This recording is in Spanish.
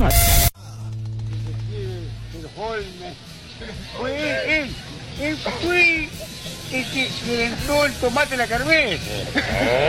Fue el que le entró el tomate a la kermés.